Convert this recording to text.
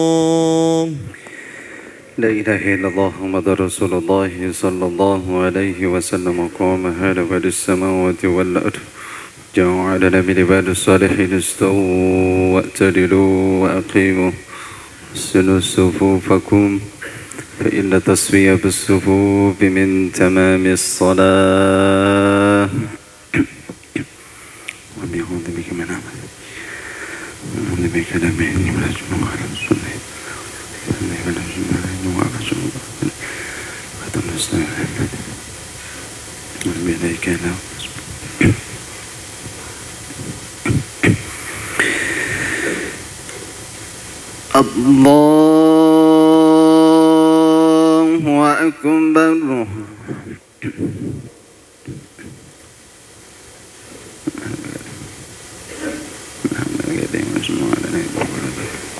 لا إله إلا الله محمد رسول الله صلى الله عليه وسلم قام هذا بين السماوات والأرض جعلنا من عباد الصالحين استووا واعتدلوا وأقيموا سنوا صفوفكم فإن تسوية بالصفوف من تمام الصلاة وبيعوذ بك من عمل وبيعوذ بك من أجمع على السنة الله أكبر